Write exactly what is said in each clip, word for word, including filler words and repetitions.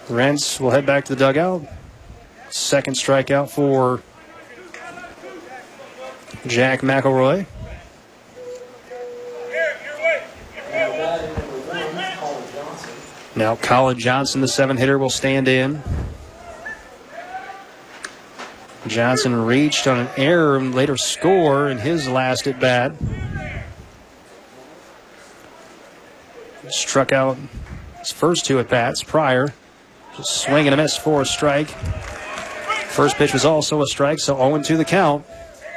Rents will head back to the dugout. Second strikeout for Jack McElroy. Now Colin Johnson, the seven hitter, will stand in. Johnson reached on an error and later score in his last at bat. Struck out his first two at bats prior. Just swing and a miss for a strike. First pitch was also a strike, so oh and two the count.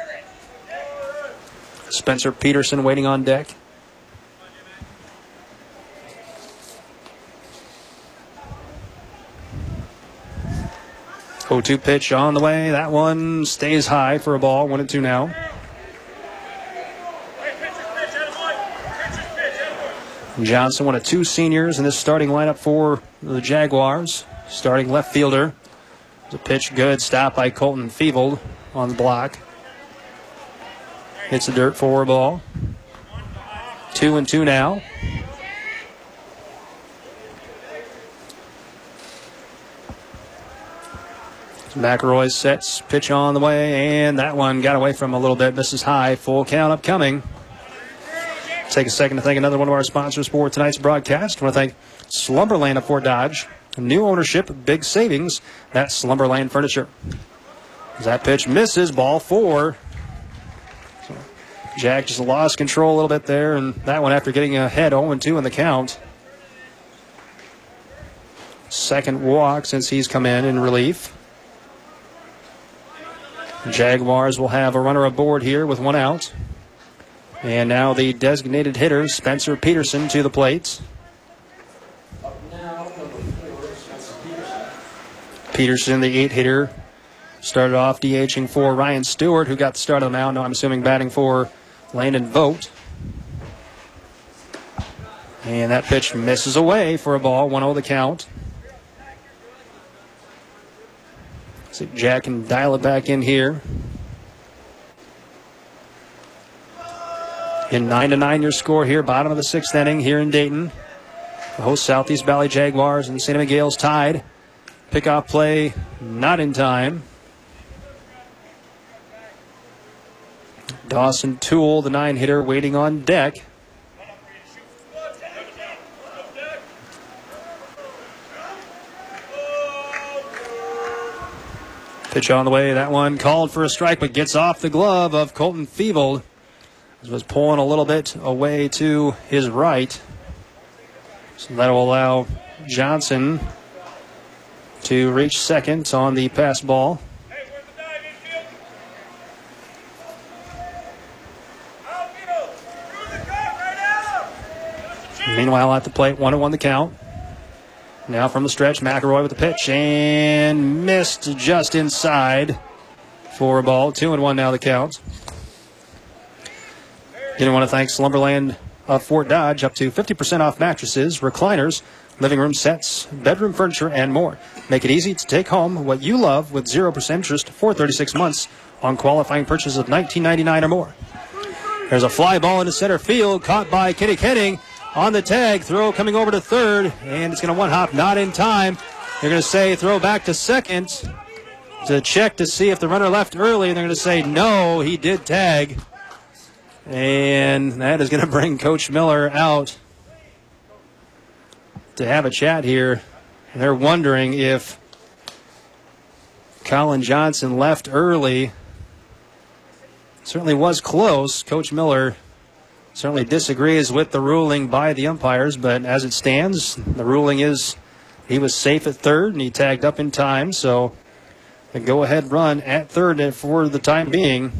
Spencer Peterson waiting on deck. oh two pitch on the way. That one stays high for a ball. one and two now. Johnson, one of two seniors in this starting lineup for the Jaguars. Starting left fielder. The pitch good. Stop by Colton Feevold on the block. Hits the dirt for a ball. Two and two now. McElroy sets pitch on the way, and that one got away from him a little bit. Misses high. Full count upcoming. Take a second to thank another one of our sponsors for tonight's broadcast. I want to thank Slumberland of Fort Dodge. New ownership, big savings. That's Slumberland Furniture. As that pitch misses, ball four. So Jack just lost control a little bit there, and that one after getting ahead oh and two in the count. Second walk since he's come in in relief. Jaguars will have a runner aboard here with one out. And now the designated hitter, Spencer Peterson, to the plate. Peterson, the eight hitter, started off DHing for Ryan Stewart, who got the start of the mound. Now I'm assuming batting for Landon Vogt. And that pitch misses away for a ball. one oh the count. See if Jack can dial it back in here. In nine to nine your score here, bottom of the sixth inning here in Dayton. The host Southeast Valley Jaguars and Saint Emma Gales tied. Pickoff play not in time. Dawson Toole, the nine hitter, waiting on deck. Pitch on the way. That one called for a strike, but gets off the glove of Colton Feevold. He was pulling a little bit away to his right. So that will allow Johnson to reach second on the pass ball. Meanwhile, at the plate, one and one the count. Now from the stretch, McElroy with the pitch and missed just inside for a ball. Two and one now the count. Again, I want to thank Slumberland of Fort Dodge. Up to fifty percent off mattresses, recliners, living room sets, bedroom furniture, and more. Make it easy to take home what you love with zero percent interest for thirty-six months on qualifying purchases of nineteen ninety-nine dollars or more. There's a fly ball into center field, caught by Kenny Kenning on the tag. Throw coming over to third, and it's going to one-hop, not in time. They're going to say throw back to second to check to see if the runner left early, and they're going to say no, he did tag. And that is going to bring Coach Miller out to have a chat here. They're wondering if Colin Johnson left early. Certainly was close. Coach Miller certainly disagrees with the ruling by the umpires, but as it stands, the ruling is he was safe at third and he tagged up in time. So a go-ahead run at third for the time being.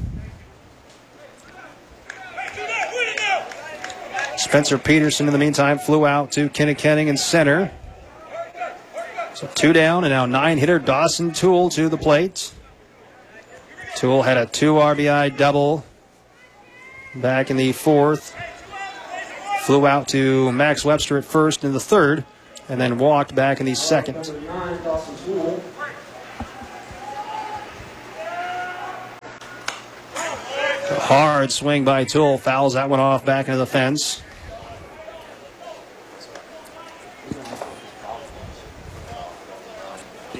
Spencer Peterson, in the meantime, flew out to Kennekenning in center. So two down, and now nine-hitter Dawson Toole to the plate. Toole had a two R B I double back in the fourth. Flew out to Max Webster at first in the third, and then walked back in the second. A hard swing by Toole, fouls that one off back into the fence.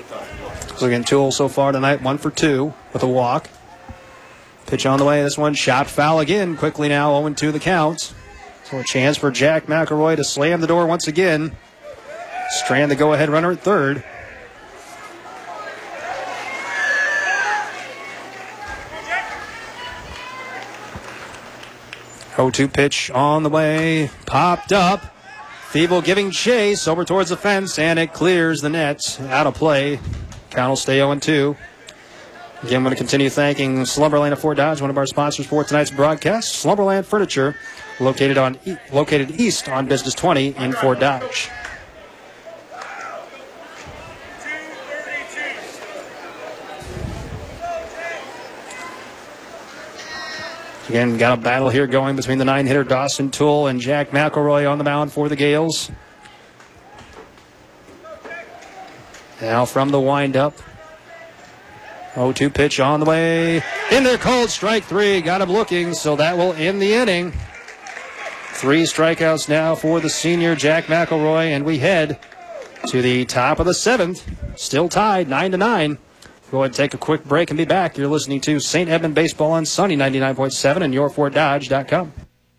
So again, Toole so far tonight, one for two with a walk. Pitch on the way. This one shot foul again. Quickly now, oh and two the count. So a chance for Jack McElroy to slam the door once again. Strand the go-ahead runner at third. oh two pitch on the way. Popped up. Feeble giving chase over towards the fence, and it clears the net. Out of play. Count will stay oh and two. Again, I'm going to continue thanking Slumberland of Fort Dodge, one of our sponsors for tonight's broadcast. Slumberland Furniture, located on located east on Business twenty in Fort Dodge. Again, got a battle here going between the nine-hitter Dawson Toole and Jack McElroy on the mound for the Gales. Now from the windup. oh two pitch on the way. In there, called strike three. Got him looking, so that will end the inning. Three strikeouts now for the senior Jack McElroy, and we head to the top of the seventh. Still tied, nine to nine. Go ahead and take a quick break and be back. You're listening to Saint Edmund Baseball on Sunny ninety-nine point seven and your fort dodge dot com.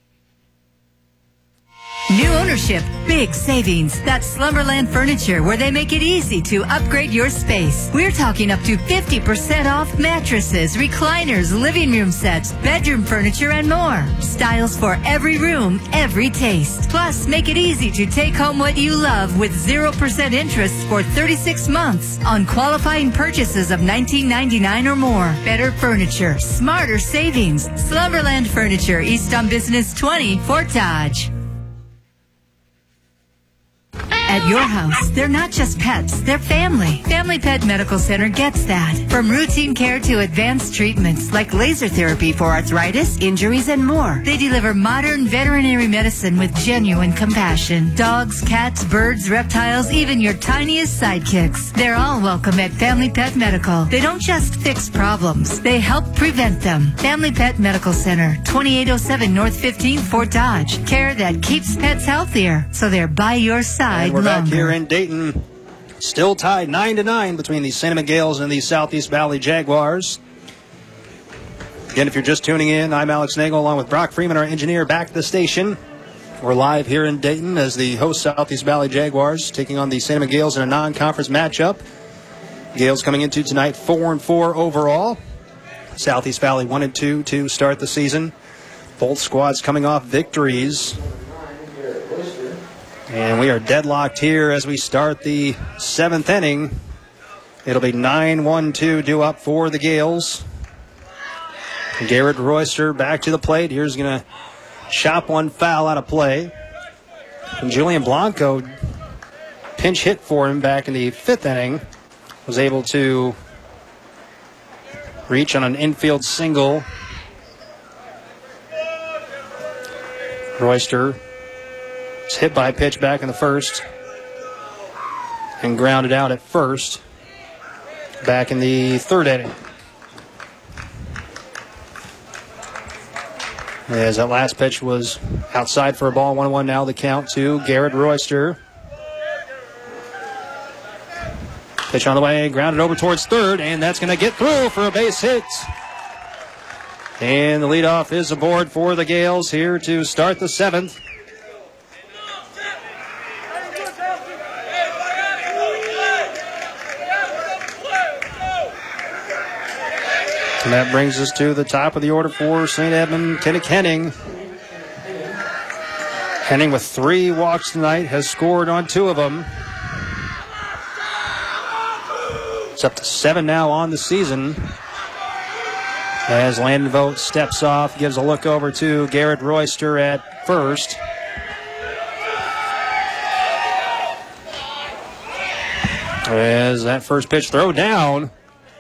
New ownership, big savings. That's Slumberland Furniture, where they make it easy to upgrade your space. We're talking up to fifty percent off mattresses, recliners, living room sets, bedroom furniture, and more. Styles for every room, every taste. Plus, make it easy to take home what you love with zero percent interest for thirty-six months on qualifying purchases of nineteen ninety-nine dollars or more. Better furniture, smarter savings. Slumberland Furniture, East on Business twenty, Fort Dodge. At your house, they're not just pets, they're family. Family Pet Medical Center gets that. From routine care to advanced treatments like laser therapy for arthritis, injuries, and more. They deliver modern veterinary medicine with genuine compassion. Dogs, cats, birds, reptiles, even your tiniest sidekicks. They're all welcome at Family Pet Medical. They don't just fix problems, they help prevent them. Family Pet Medical Center, twenty-eight oh seven North fifteenth, Fort Dodge. Care that keeps pets healthier, so they're by your side. We're back here in Dayton, still tied nine to nine between the Santa Ana Gales and the Southeast Valley Jaguars. Again, if you're just tuning in, I'm Alex Nagel along with Brock Freeman, our engineer, back at the station. We're live here in Dayton as the host Southeast Valley Jaguars taking on the Santa Ana Gales in a non-conference matchup. Gales coming into tonight four and four overall. Southeast Valley one and two to start the season. Both squads coming off victories. And we are deadlocked here as we start the seventh inning. It'll be nine one two due up for the Gales. Garrett Royster back to the plate. Here's going to chop one foul out of play. And Julian Blanco, pinch hit for him back in the fifth inning, was able to reach on an infield single. Royster was hit by a pitch back in the first and grounded out at first back in the third inning. As that last pitch was outside for a ball, one and one now the count to Garrett Royster. Pitch on the way, grounded over towards third, and that's going to get through for a base hit. And the leadoff is aboard for the Gales here to start the seventh. And that brings us to the top of the order for Saint Edmund. Kenick Henning. Henning with three walks tonight has scored on two of them. It's up to seven now on the season. As Landon Vogt steps off, gives a look over to Garrett Royster at first. As that first pitch throw down.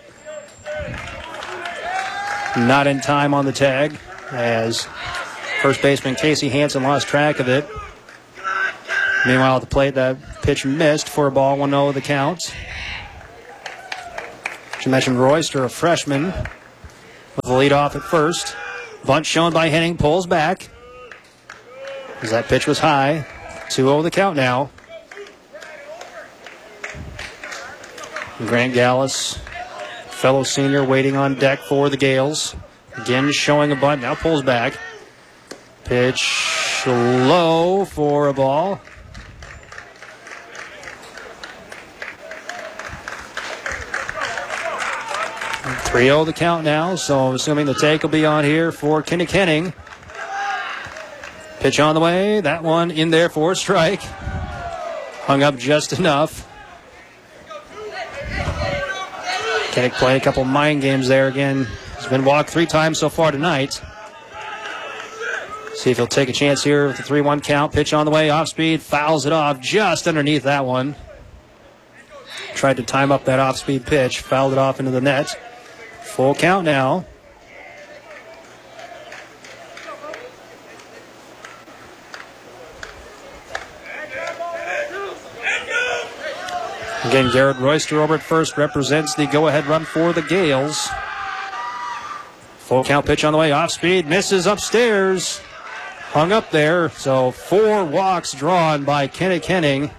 Not in time on the tag, as first baseman Casey Hansen lost track of it. Meanwhile, at the plate, that pitch missed for a ball, one oh the count. As you mentioned, Royster, a freshman, with the lead off at first. Bunt shown by Henning, pulls back. As that pitch was high, two oh the count now. Grant Gallus, fellow senior, waiting on deck for the Gales. Again, showing a bunt. Now pulls back. Pitch low for a ball. three oh the count now, so I'm assuming the take will be on here for Kenny Kenning. Pitch on the way. That one in there for a strike. Hung up just enough. Kennick playing a couple mind games there again. He's been walked three times so far tonight. See if he'll take a chance here with the three one count. Pitch on the way, off speed, fouls it off just underneath that one. Tried to time up that off speed pitch, fouled it off into the net. Full count now. Again, Garrett Royster over at first represents the go-ahead run for the Gales. Full count pitch on the way, off speed, misses upstairs. Hung up there, so four walks drawn by Kenny Kenning.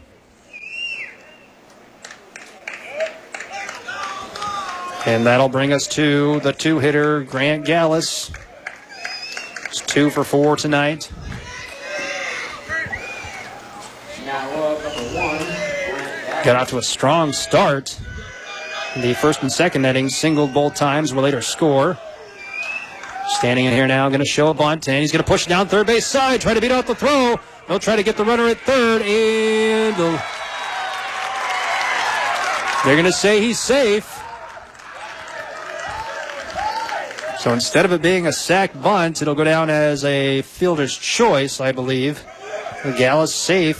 And that'll bring us to the two-hitter, Grant Gallus. It's two for four tonight. Got out to a strong start. The first and second innings singled both times, will later score. Standing in here now, going to show a bunt, and he's going to push it down third base side, try to beat out the throw. They'll try to get the runner at third, and they're going to say he's safe. So instead of it being a sack bunt, it'll go down as a fielder's choice, I believe. The Gallus safe.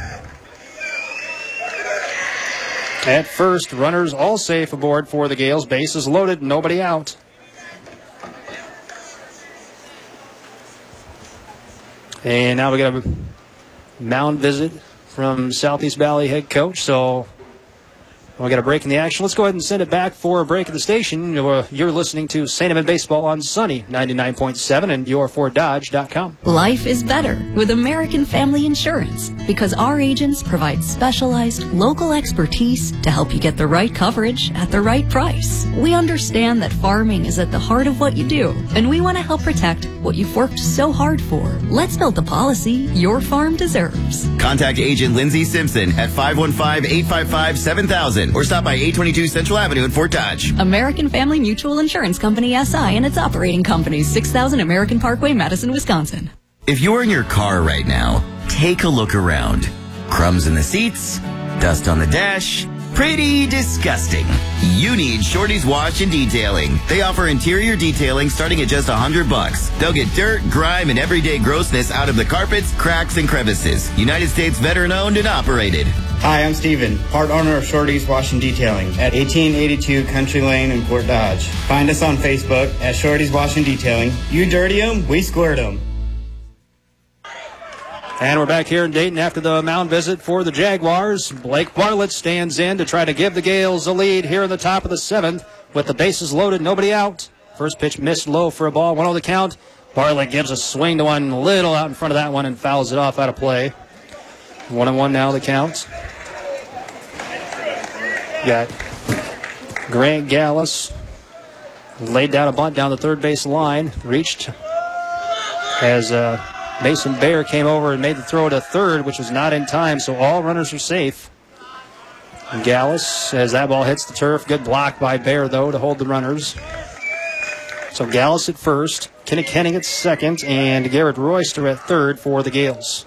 At first, runners all safe aboard for the Gales. Bases loaded, nobody out. And now we got a mound visit from Southeast Valley head coach. So we got a break in the action. Let's go ahead and send it back for a break at the station. You're listening to Sandeman Baseball on Sunny ninety-nine point seven and your ford dodge dot com. Life is better with American Family Insurance because our agents provide specialized local expertise to help you get the right coverage at the right price. We understand that farming is at the heart of what you do, and we want to help protect what you've worked so hard for. Let's build the policy your farm deserves. Contact Agent Lindsay Simpson at five one five, eight five five, seven thousand or stop by eight twenty-two Central Avenue in Fort Dodge. American Family Mutual Insurance Company S I and its operating companies, six thousand American Parkway, Madison, Wisconsin. If you're in your car right now, take a look around. Crumbs in the seats, dust on the dash, pretty disgusting. You need Shorty's Wash and Detailing. They offer interior detailing starting at just a hundred bucks. They'll get dirt, grime, and everyday grossness out of the carpets, cracks, and crevices. United States veteran owned and operated. Hi, I'm Steven, part owner of Shorty's Wash and Detailing at eighteen eighty-two Country Lane in Fort Dodge. Find us on Facebook at Shorty's Wash and Detailing. You dirty 'em, we squirt 'em. And we're back here in Dayton after the mound visit for the Jaguars. Blake Bartlett stands in to try to give the Gales a lead here in the top of the seventh with the bases loaded, nobody out. First pitch missed low for a ball, one on the count. Bartlett gives a swing to one little out in front of that one and fouls it off out of play. One and one now the count. Got Grant Gallus laid down a bunt down the third base line, reached as uh, Mason Baer came over and made the throw to third, which was not in time, so all runners are safe. And Gallus, as that ball hits the turf, good block by Baer, though, to hold the runners. So Gallus at first, Kenny Kenning at second, and Garrett Royster at third for the Gales.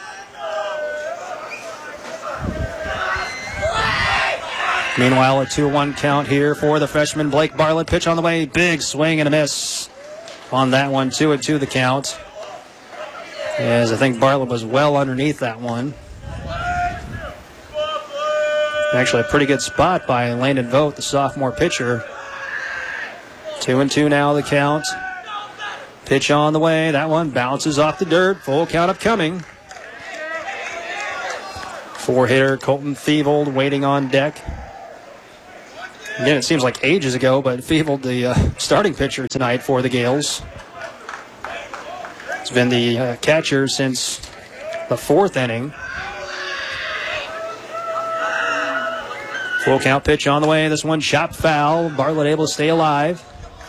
Meanwhile, a two one count here for the freshman Blake Bartlett. Pitch on the way, big swing and a miss on that one, two and two the count. As I think Bartlett was well underneath that one. Actually, a pretty good spot by Landon Vogt, the sophomore pitcher. Two and two now the count. Pitch on the way, that one bounces off the dirt. Full count upcoming. Four-hitter Colton Thievold waiting on deck. Again, it seems like ages ago, but Thievold, the uh, starting pitcher tonight for the Gales. He's been the uh, catcher since the fourth inning. Full count pitch on the way. This one chopped foul. Bartlett able to stay alive.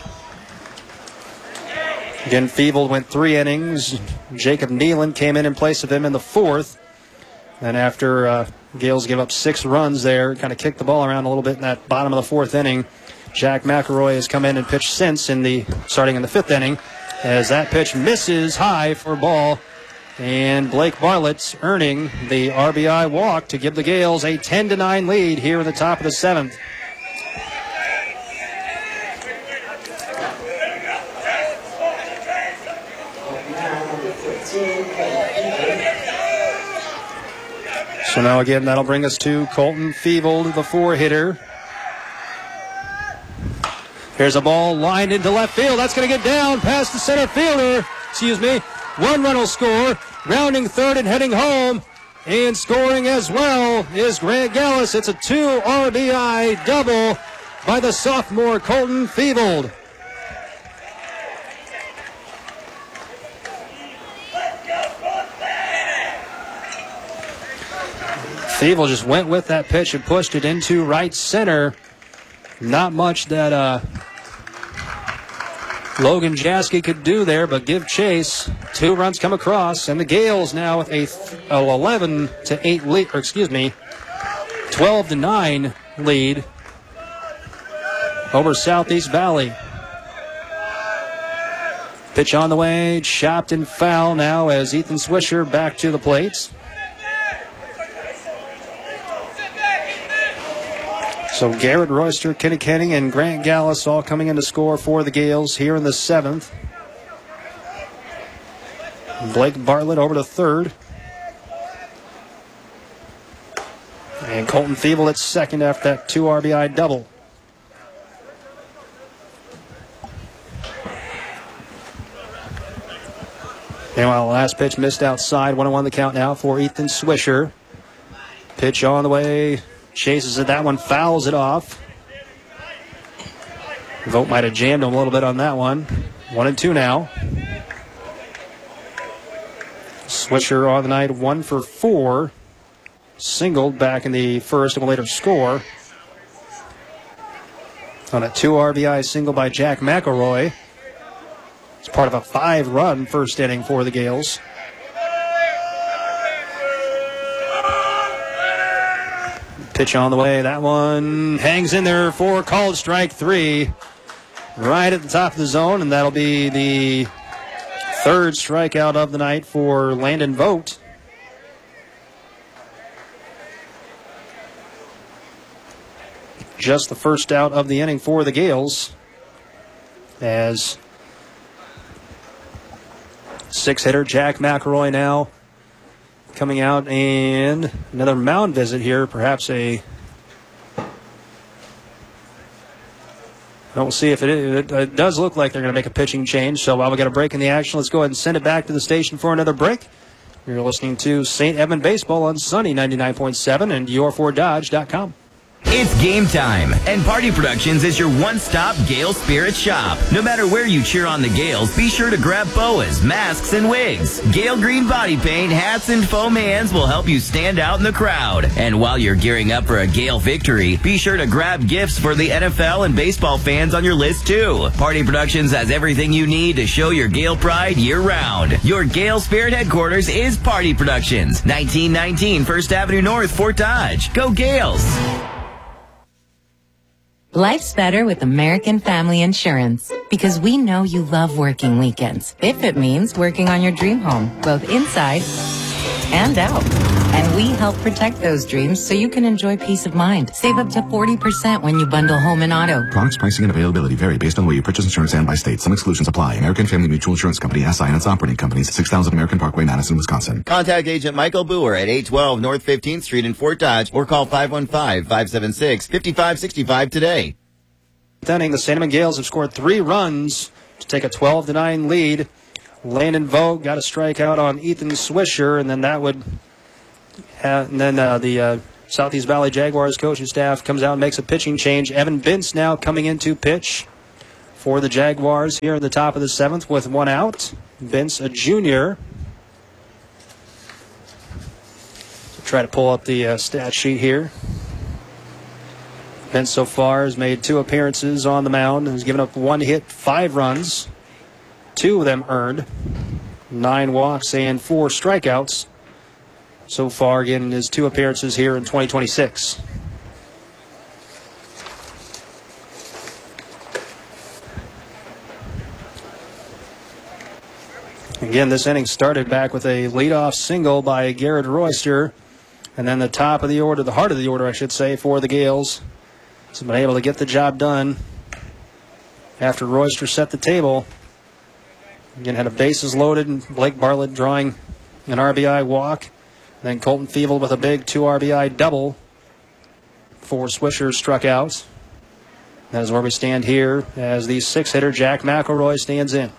Again, Feevold went three innings. Jacob Nealon came in in place of him in the fourth. And after uh, Gales gave up six runs there, kind of kicked the ball around a little bit in that bottom of the fourth inning, Jack McElroy has come in and pitched since in the starting in the fifth inning, as that pitch misses high for ball. And Blake Bartlett's earning the R B I walk to give the Gales a ten to nine lead here in the top of the seventh. So now again, that'll bring us to Colton Feevold, the four-hitter. Here's a ball lined into left field. That's going to get down past the center fielder. Excuse me. One run will score. Rounding third and heading home. And scoring as well is Grant Gallus. It's a two R B I double by the sophomore Colton Feevold. Feevold just went with that pitch and pushed it into right center. Not much that uh, Logan Jaske could do there, but give chase. Two runs come across, and the Gales now with a eleven to eight lead, or excuse me, twelve to nine lead over Southeast Valley. Pitch on the way, chopped and foul now as Ethan Swisher back to the plates. So Garrett Royster, Kenny Kenning, and Grant Gallus all coming in to score for the Gales here in the seventh. Blake Bartlett over to third. And Colton Feevold at second after that two R B I double. Meanwhile, the last pitch missed outside. one oh one the count now for Ethan Swisher. Pitch on the way. Chases it. That one fouls it off. Vogt might have jammed him a little bit on that one. One and two now. Swisher on the night, one for four. Singled back in the first and will later score. On a two R B I single by Jack McElroy. It's part of a five-run first inning for the Gales. Pitch on the way. That one hangs in there for called strike three. Right at the top of the zone, and that'll be the third strikeout of the night for Landon Vogt. Just the first out of the inning for the Gales, as six-hitter Jack McElroy now coming out, and another mound visit here. Perhaps a... We'll see if it, it, it does look like they're going to make a pitching change. So while we got a break in the action, let's go ahead and send it back to the station for another break. You're listening to Saint Edmund Baseball on Sunny ninety-nine point seven and your ford dodge dot com. It's game time, and Party Productions is your one-stop Gale Spirit shop. No matter where you cheer on the Gales, be sure to grab boas, masks, and wigs. Gale Green body paint, hats, and foam hands will help you stand out in the crowd. And while you're gearing up for a Gale victory, be sure to grab gifts for the N F L and baseball fans on your list, too. Party Productions has everything you need to show your Gale pride year-round. Your Gale Spirit headquarters is Party Productions, nineteen nineteen First Avenue North, Fort Dodge. Go Gales! Life's better with American Family Insurance, because we know you love working weekends, if it means working on your dream home, both inside and out. And we help protect those dreams so you can enjoy peace of mind. Save up to forty percent when you bundle home and auto. Products, pricing, and availability vary based on the way you purchase insurance and by state. Some exclusions apply. American Family Mutual Insurance Company, S I and its operating companies, six thousand American Parkway, Madison, Wisconsin. Contact Agent Michael Boer at eight twelve North fifteenth Street in Fort Dodge or call five one five, five seven six, five five six five today. Inning, the Sandeman Gales have scored three runs to take a twelve to nine lead. Landon Vogt got a strikeout on Ethan Swisher, and then that would have, and then uh, the uh, Southeast Valley Jaguars coaching staff comes out and makes a pitching change. Evan Bintz now coming in to pitch for the Jaguars here in the top of the seventh with one out. Bintz, a junior. Try to pull up the uh, stat sheet here. Vince so far has made two appearances on the mound and has given up one hit, five runs, two of them earned, nine walks and four strikeouts so far, again, in his two appearances here in twenty twenty-six. Again, this inning started back with a leadoff single by Garrett Royster, and then the top of the order, the heart of the order, I should say, for the Gales. Has been able to get the job done after Royster set the table. Again, had a bases loaded, and Blake Bartlett drawing an R B I walk. Then Colton Feeble with a big two R B I double. Four Swishers struck out. That is where we stand here as the six-hitter Jack McElroy stands in.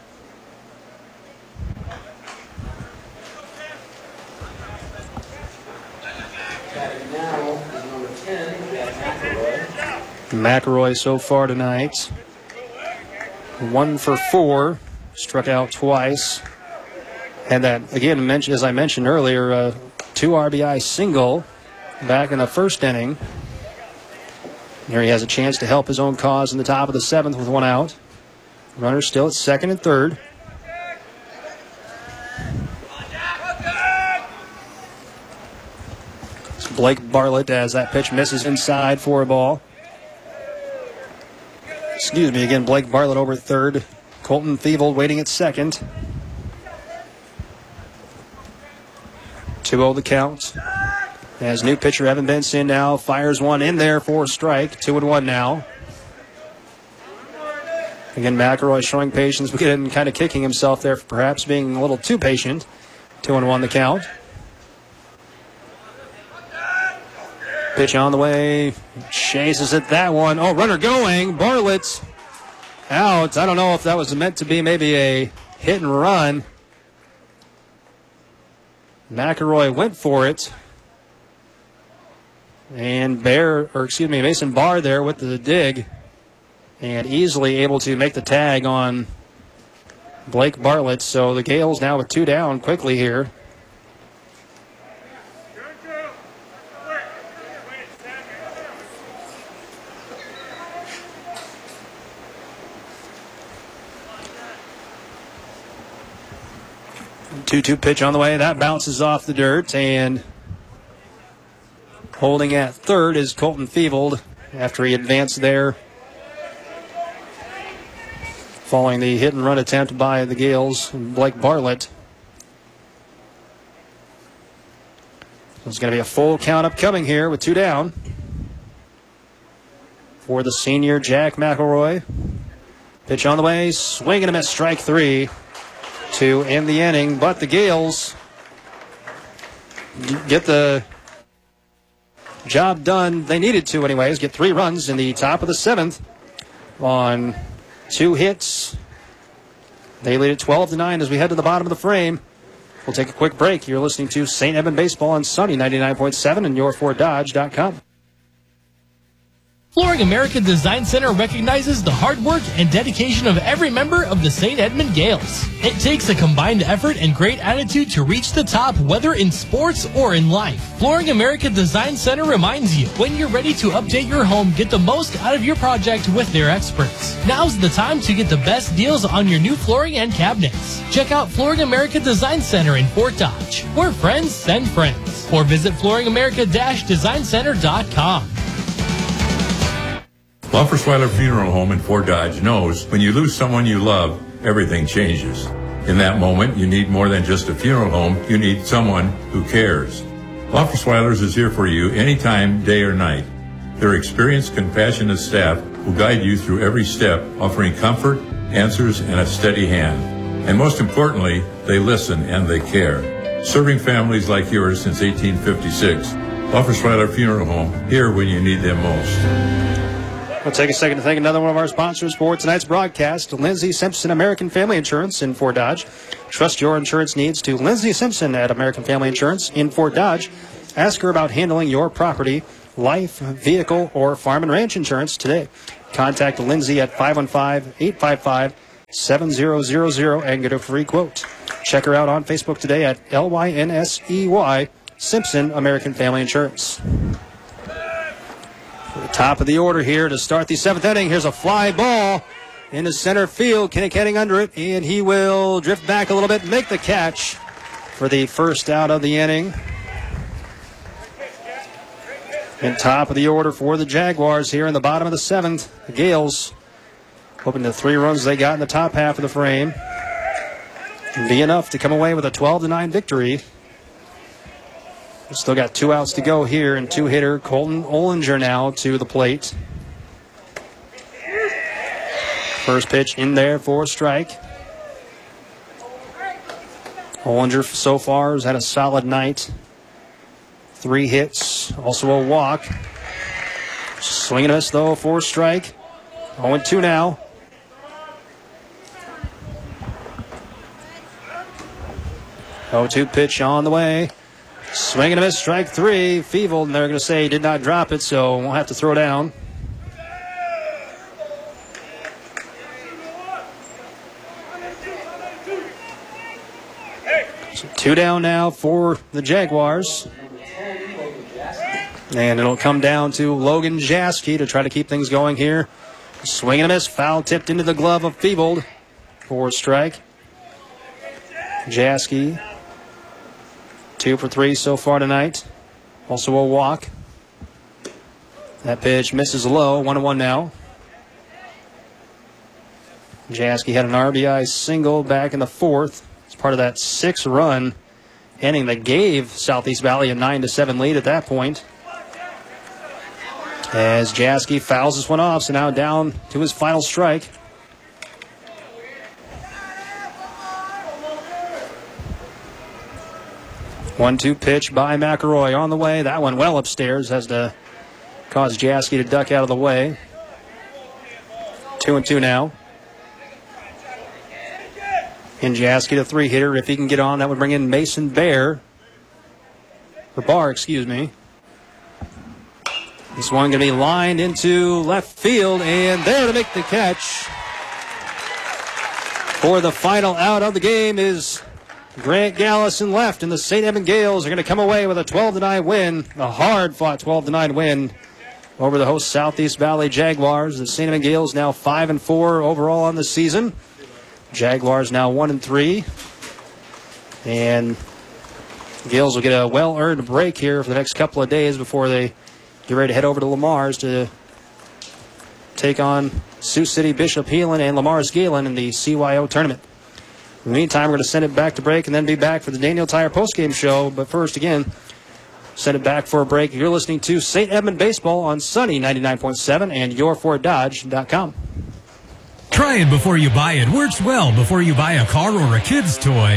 McElroy so far tonight, one for four, struck out twice. And that, again, as I mentioned earlier, uh, two R B I single back in the first inning. Here he has a chance to help his own cause in the top of the seventh with one out. Runner still at second and third. It's Blake Bartlett as that pitch misses inside for a ball. Excuse me, again, Blake Bartlett over third. Colton Feeble waiting at second. two oh the count. As new pitcher Evan Benson now fires one in there for a strike. two and one now. Again, McElroy showing patience, but getting kind of kicking himself there for perhaps being a little too patient. two and one the count. Pitch on the way. Chases at that one. Oh, runner going. Bartlett out. I don't know if that was meant to be maybe a hit and run. McElroy went for it. And Bear, or excuse me, Mason Barr there with the dig. And easily able to make the tag on Blake Bartlett. So the Gales now with two down quickly here. two two pitch on the way. That bounces off the dirt, and holding at third is Colton Feeble after he advanced there following the hit and run attempt by the Gales, Blake Bartlett. So it's going to be a full count upcoming here with two down for the senior Jack McElroy. Pitch on the way, swing and a miss, strike three to end the inning, but the Gales get the job done they needed to anyways, get three runs in the top of the seventh on two hits. They lead it twelve to nine as we head to the bottom of the frame. We'll take a quick break. You're listening to Saint Edmund Baseball on Sunny ninety-nine point seven and your ford dodge dot com. Flooring America Design Center recognizes the hard work and dedication of every member of the Saint Edmund Gales. It takes a combined effort and great attitude to reach the top, whether in sports or in life. Flooring America Design Center reminds you, when you're ready to update your home, get the most out of your project with their experts. Now's the time to get the best deals on your new flooring and cabinets. Check out Flooring America Design Center in Fort Dodge, where friends send friends. Or visit flooring america design center dot com. Loffersweiler Funeral Home in Fort Dodge knows when you lose someone you love, everything changes. In that moment, you need more than just a funeral home. You need someone who cares. Loffersweilers is here for you anytime, day or night. Their experienced, compassionate staff will guide you through every step, offering comfort, answers, and a steady hand. And most importantly, they listen and they care. Serving families like yours since eighteen fifty-six. Loffersweiler Funeral Home, here when you need them most. We'll take a second to thank another one of our sponsors for tonight's broadcast, Lindsay Simpson American Family Insurance in Fort Dodge. Trust your insurance needs to Lindsay Simpson at American Family Insurance in Fort Dodge. Ask her about handling your property, life, vehicle, or farm and ranch insurance today. Contact Lindsay at five one five, eight five five, seven zero zero zero and get a free quote. Check her out on Facebook today at L Y N S E Y Simpson American Family Insurance. Top of the order here to start the seventh inning. Here's a fly ball into center field. Kinnick heading under it, and he will drift back a little bit and make the catch for the first out of the inning. And top of the order for the Jaguars here in the bottom of the seventh. The Gales hoping the three runs they got in the top half of the frame can be enough to come away with a twelve to nine victory. We've still got two outs to go here, and two-hitter Colton Ollinger now to the plate. First pitch in there for a strike. Ollinger so far has had a solid night. Three hits, also a walk. Swing and a miss, though, for a strike. oh and two now. oh two pitch on the way. Swing and a miss, strike three. Feebled, and they're going to say he did not drop it, so won't have to throw down. So two down now for the Jaguars. And it'll come down to Logan Jaski to try to keep things going here. Swing and a miss, foul tipped into the glove of Feebled for a strike. Jaski, two for three so far tonight. Also a walk. That pitch misses low, one and one now. Jaski had an R B I single back in the fourth. It's part of that six-run inning that gave Southeast Valley a nine to seven lead at that point. As Jaski fouls this one off, so now down to his final strike. one two pitch by McElroy on the way. That one well upstairs has to cause Jaski to duck out of the way. Two and two now. And Jaski, the three-hitter, if he can get on, that would bring in Mason Bear. Or Barr, excuse me. This one going to be lined into left field, and there to make the catch for the final out of the game is Grant Gallison left, and the Saint Edmund Gales are going to come away with a twelve to nine win, a hard-fought twelve to nine win over the host Southeast Valley Jaguars. The Saint Edmund Gales now five and four overall on the season. Jaguars now one and three, and Gales will get a well-earned break here for the next couple of days before they get ready to head over to Lamar's to take on Sioux City Bishop Heelan and Lamar's Galen in the C Y O tournament. In the meantime, we're going to send it back to break and then be back for the Daniel Tire postgame show. But first, again, send it back for a break. You're listening to Saint Edmund Baseball on Sunny ninety-nine point seven and your ford dodge dot com. Try it before you buy it. Works well before you buy a car or a kid's toy.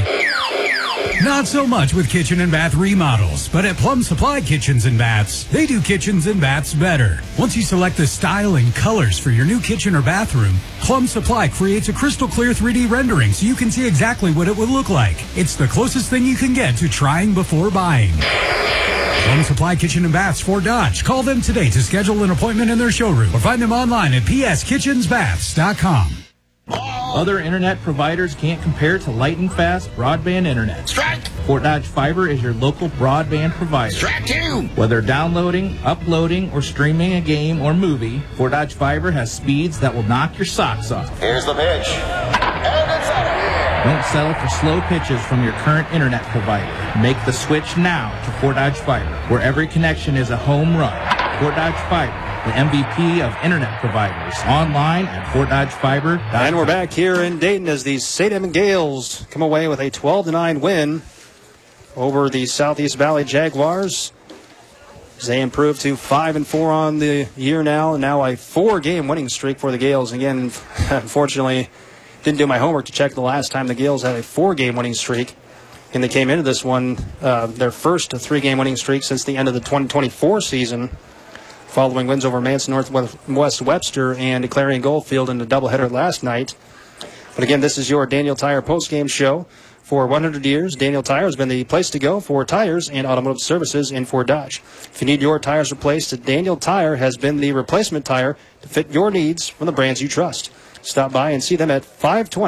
Not so much with kitchen and bath remodels, but at Plum Supply Kitchens and Baths, they do kitchens and baths better. Once you select the style and colors for your new kitchen or bathroom, Plum Supply creates a crystal clear three D rendering so you can see exactly what it would look like. It's the closest thing you can get to trying before buying. Plum Supply Kitchen and Baths for Dodge. Call them today to schedule an appointment in their showroom or find them online at p s kitchens baths dot com. Other internet providers can't compare to lightning fast broadband internet. Strike! Fort Dodge Fiber is your local broadband provider. Strike two! Whether downloading, uploading, or streaming a game or movie, Fort Dodge Fiber has speeds that will knock your socks off. Here's the pitch. And it's out of here. Don't settle for slow pitches from your current internet provider. Make the switch now to Fort Dodge Fiber, where every connection is a home run. Fort Dodge Fiber, the M V P of internet providers. Online at fort dodge fiber dot com. And we're back here in Dayton as the Saint Edmund Gales come away with a twelve to nine win over the Southeast Valley Jaguars. They improved to five and four on the year now, and now a four-game winning streak for the Gales. Again, unfortunately, didn't do my homework to check the last time the Gales had a four-game winning streak, and they came into this one uh, their first three-game winning streak since the end of the twenty twenty-four season, following wins over Manson Northwest Webster and Clarion Goldfield in the doubleheader last night. But again, this is your Daniel Tire postgame show. For one hundred years, Daniel Tire has been the place to go for tires and automotive services in Fort Dodge. If you need your tires replaced, Daniel Tire has been the replacement tire to fit your needs from the brands you trust. Stop by and see them at five twenty